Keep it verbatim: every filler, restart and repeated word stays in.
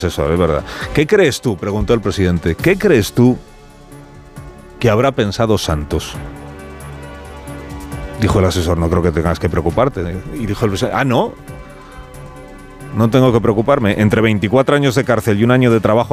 Eso es verdad. ¿Qué crees tú? Preguntó el presidente. ¿Qué crees tú que habrá pensado Santos? Dijo el asesor, no creo que tengas que preocuparte. Y dijo el presidente, ah, no, no tengo que preocuparme. Entre veinticuatro años de cárcel y un año de trabajo